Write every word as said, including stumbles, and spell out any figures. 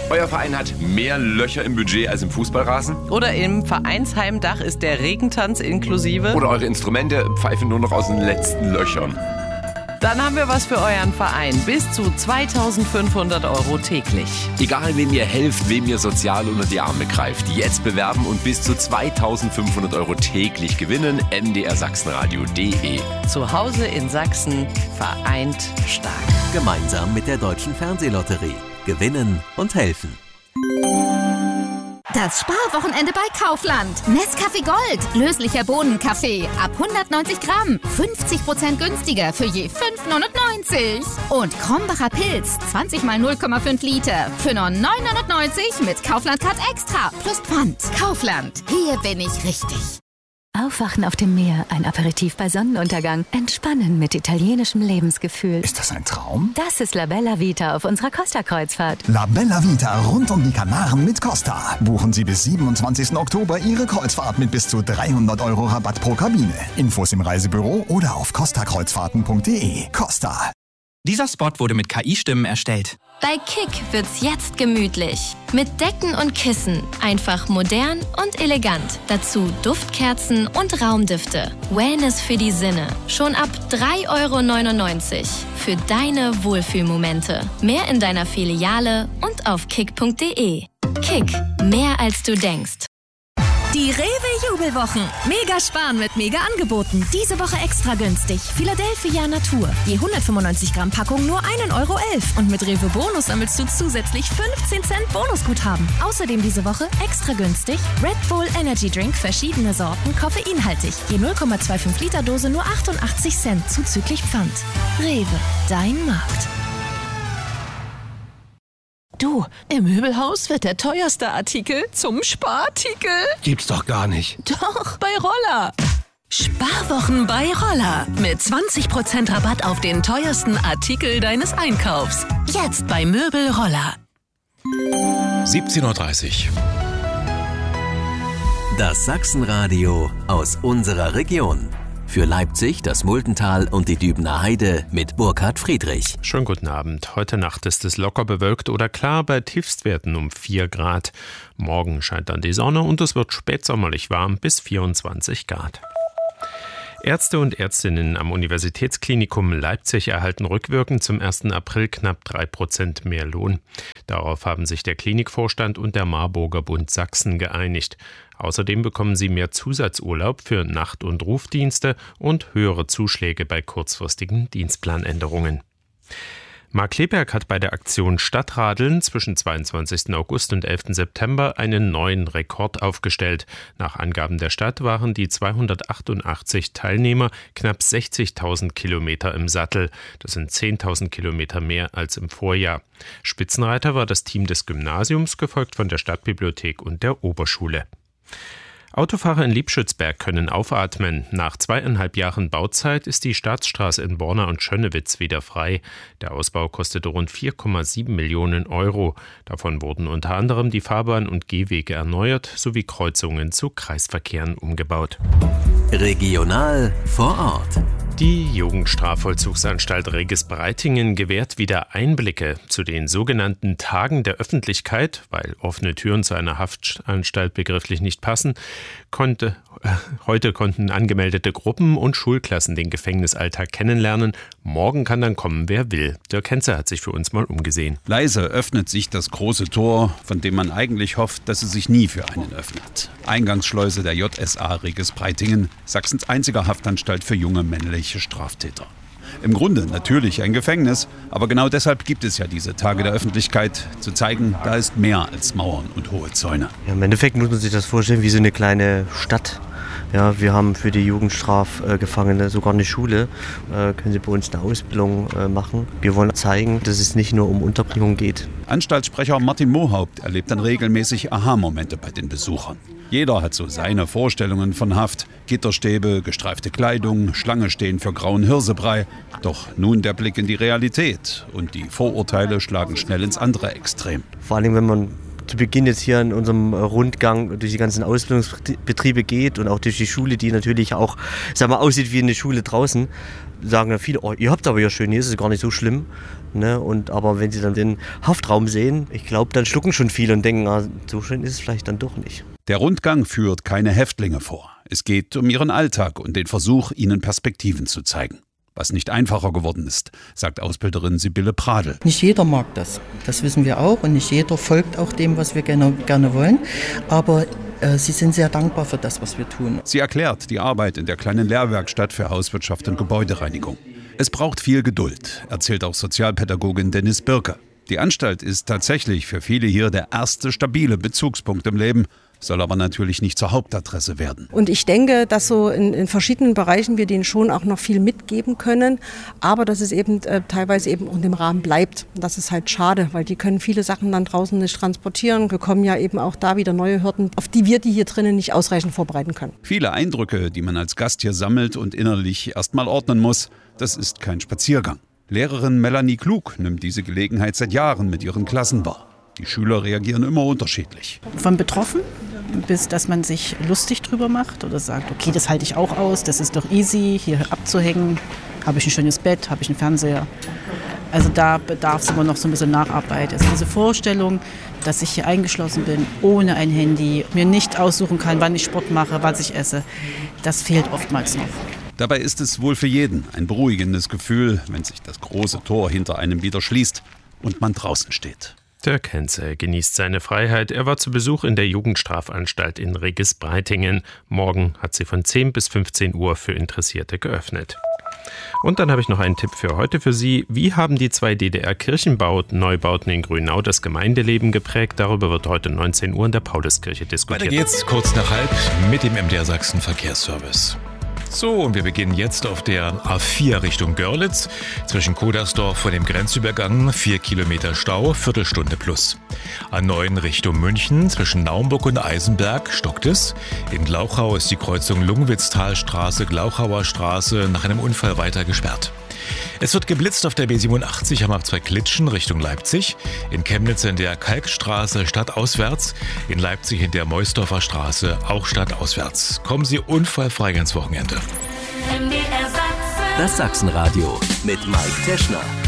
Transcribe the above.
Euer Verein hat mehr Löcher im Budget als im Fußballrasen? Oder im Vereinsheimdach ist der Regentanz inklusive? Oder eure Instrumente pfeifen nur noch aus den letzten Löchern? Dann haben wir was für euren Verein. Bis zu zweitausendfünfhundert Euro täglich. Egal, wem ihr helft, wem ihr sozial unter die Arme greift. Jetzt bewerben und bis zu zweitausendfünfhundert Euro täglich gewinnen. m d r sachsenradio punkt d e. Zu Hause in Sachsen, vereint stark. Gemeinsam mit der Deutschen Fernsehlotterie. Gewinnen und helfen. Das Sparwochenende bei Kaufland. Nescafé Gold, löslicher Bohnenkaffee, ab hundertneunzig Gramm, fünfzig Prozent günstiger für je fünf neunundneunzig. Und Krombacher Pilz, zwanzig mal null Komma fünf Liter, für nur neun neunundneunzig mit Kaufland Card Extra plus Pfand. Kaufland, hier bin ich richtig. Aufwachen auf dem Meer, ein Aperitif bei Sonnenuntergang, entspannen mit italienischem Lebensgefühl. Ist das ein Traum? Das ist La Bella Vita auf unserer Costa-Kreuzfahrt. La Bella Vita rund um die Kanaren mit Costa. Buchen Sie bis siebenundzwanzigsten Oktober Ihre Kreuzfahrt mit bis zu dreihundert Euro Rabatt pro Kabine. Infos im Reisebüro oder auf costa kreuzfahrten punkt d e. Costa. Dieser Spot wurde mit K I-Stimmen erstellt. Bei Kick wird's jetzt gemütlich. Mit Decken und Kissen. Einfach modern und elegant. Dazu Duftkerzen und Raumdüfte. Wellness für die Sinne. Schon ab drei Euro neunundneunzig. Für deine Wohlfühlmomente. Mehr in deiner Filiale und auf kick punkt d e. Kick. Mehr als du denkst. Die Rewe-Jubelwochen. Mega sparen mit Mega-Angeboten. Diese Woche extra günstig. Philadelphia Natur. Je hundertfünfundneunzig Gramm Packung nur ein Euro elf. Und mit Rewe Bonus sammelst du zusätzlich fünfzehn Cent Bonusguthaben. Außerdem diese Woche extra günstig Red Bull Energy Drink, verschiedene Sorten, koffeinhaltig. Je null Komma fünfundzwanzig Liter Dose nur achtundachtzig Cent zuzüglich Pfand. Rewe, dein Markt. Du, im Möbelhaus wird der teuerste Artikel zum Sparartikel. Gibt's doch gar nicht. Doch, bei Roller. Sparwochen bei Roller. Mit zwanzig Prozent Rabatt auf den teuersten Artikel deines Einkaufs. Jetzt bei Möbel Roller. siebzehn Uhr dreißig. Das Sachsenradio aus unserer Region. Für Leipzig, das Muldental und die Dübener Heide mit Burkhard Friedrich. Schönen guten Abend. Heute Nacht ist es locker bewölkt oder klar bei Tiefstwerten um vier Grad. Morgen scheint dann die Sonne und es wird spätsommerlich warm bis vierundzwanzig Grad. Ärzte und Ärztinnen am Universitätsklinikum Leipzig erhalten rückwirkend zum ersten April knapp drei Prozent mehr Lohn. Darauf haben sich der Klinikvorstand und der Marburger Bund Sachsen geeinigt. Außerdem bekommen sie mehr Zusatzurlaub für Nacht- und Rufdienste und höhere Zuschläge bei kurzfristigen Dienstplanänderungen. Mark Kleberg hat bei der Aktion Stadtradeln zwischen zweiundzwanzigsten August und elften September einen neuen Rekord aufgestellt. Nach Angaben der Stadt waren die zweihundertachtundachtzig Teilnehmer knapp sechzigtausend Kilometer im Sattel. Das sind zehntausend Kilometer mehr als im Vorjahr. Spitzenreiter war das Team des Gymnasiums, gefolgt von der Stadtbibliothek und der Oberschule. Autofahrer in Liebschützberg können aufatmen. Nach zweieinhalb Jahren Bauzeit ist die Staatsstraße in Borna und Schönnewitz wieder frei. Der Ausbau kostete rund vier Komma sieben Millionen Euro. Davon wurden unter anderem die Fahrbahn- und Gehwege erneuert sowie Kreuzungen zu Kreisverkehren umgebaut. Regional vor Ort. Die Jugendstrafvollzugsanstalt Regis-Breitingen gewährt wieder Einblicke zu den sogenannten Tagen der Öffentlichkeit, weil offene Türen zu einer Haftanstalt begrifflich nicht passen. Konnte, äh, heute konnten angemeldete Gruppen und Schulklassen den Gefängnisalltag kennenlernen. Morgen kann dann kommen, wer will. Dirk Henze hat sich für uns mal umgesehen. Leise öffnet sich das große Tor, von dem man eigentlich hofft, dass es sich nie für einen öffnet. Eingangsschleuse der J S A Regis-Breitingen, Sachsens einziger Haftanstalt für junge männliche Straftäter. Im Grunde natürlich ein Gefängnis, aber genau deshalb gibt es ja diese Tage der Öffentlichkeit, zu zeigen, da ist mehr als Mauern und hohe Zäune. Ja, im Endeffekt muss man sich das vorstellen wie so eine kleine Stadt. Ja, wir haben für die Jugendstrafgefangene sogar eine Schule, äh, können sie bei uns eine Ausbildung äh, machen. Wir wollen zeigen, dass es nicht nur um Unterbringung geht. Anstaltssprecher Martin Mohaupt erlebt dann regelmäßig Aha-Momente bei den Besuchern. Jeder hat so seine Vorstellungen von Haft. Gitterstäbe, gestreifte Kleidung, Schlange stehen für grauen Hirsebrei. Doch nun der Blick in die Realität und die Vorurteile schlagen schnell ins andere Extrem. Vor allem, wenn man zu Beginn jetzt hier in unserem Rundgang durch die ganzen Ausbildungsbetriebe geht und auch durch die Schule, die natürlich auch, sag mal, aussieht wie eine Schule draußen, sagen dann viele, oh, ihr habt aber ja schön, hier ist es gar nicht so schlimm. Ne? Und, aber wenn sie dann den Haftraum sehen, ich glaube, dann schlucken schon viele und denken, ah, so schön ist es vielleicht dann doch nicht. Der Rundgang führt keine Häftlinge vor. Es geht um ihren Alltag und den Versuch, ihnen Perspektiven zu zeigen. Was nicht einfacher geworden ist, sagt Ausbilderin Sibylle Pradl. Nicht jeder mag das, das wissen wir auch. Und nicht jeder folgt auch dem, was wir gerne, gerne wollen. Aber äh, sie sind sehr dankbar für das, was wir tun. Sie erklärt die Arbeit in der kleinen Lehrwerkstatt für Hauswirtschaft und Gebäudereinigung. Es braucht viel Geduld, erzählt auch Sozialpädagogin Dennis Birke. Die Anstalt ist tatsächlich für viele hier der erste stabile Bezugspunkt im Leben, soll aber natürlich nicht zur Hauptadresse werden. Und ich denke, dass so in, in verschiedenen Bereichen wir denen schon auch noch viel mitgeben können, aber dass es eben äh, teilweise eben in dem Rahmen bleibt. Das ist halt schade, weil die können viele Sachen dann draußen nicht transportieren, bekommen ja eben auch da wieder neue Hürden, auf die wir die hier drinnen nicht ausreichend vorbereiten können. Viele Eindrücke, die man als Gast hier sammelt und innerlich erstmal ordnen muss, das ist kein Spaziergang. Lehrerin Melanie Klug nimmt diese Gelegenheit seit Jahren mit ihren Klassen wahr. Die Schüler reagieren immer unterschiedlich. Von betroffen bis, dass man sich lustig drüber macht oder sagt, okay, das halte ich auch aus, das ist doch easy, hier abzuhängen. Habe ich ein schönes Bett, habe ich einen Fernseher. Also da bedarf es immer noch so ein bisschen Nacharbeit. Also diese Vorstellung, dass ich hier eingeschlossen bin, ohne ein Handy, mir nicht aussuchen kann, wann ich Sport mache, was ich esse, das fehlt oftmals noch. Dabei ist es wohl für jeden ein beruhigendes Gefühl, wenn sich das große Tor hinter einem wieder schließt und man draußen steht. Dirk Henze genießt seine Freiheit. Er war zu Besuch in der Jugendstrafanstalt in Regis-Breitingen. Morgen hat sie von zehn bis fünfzehn Uhr für Interessierte geöffnet. Und dann habe ich noch einen Tipp für heute für Sie. Wie haben die zwei D D R-Kirchenbau-Neubauten in Grünau das Gemeindeleben geprägt? Darüber wird heute neunzehn Uhr in der Pauluskirche diskutiert. Weiter geht's kurz nach halb mit dem M D R Sachsen Verkehrsservice. So, und wir beginnen jetzt auf der A vier Richtung Görlitz. Zwischen Kodersdorf vor dem Grenzübergang vier Kilometer Stau, Viertelstunde plus. A neun Richtung München, zwischen Naumburg und Eisenberg stockt es. In Glauchau ist die Kreuzung Lungwitztalstraße, Glauchauer Straße nach einem Unfall weiter gesperrt. Es wird geblitzt auf der B siebenundachtzig am Abzweig Klitschen Richtung Leipzig. In Chemnitz in der Kalkstraße stadtauswärts. In Leipzig in der Meusdorfer Straße auch stadtauswärts. Kommen Sie unfallfrei ins Wochenende. Das Sachsenradio mit Mike Teschner.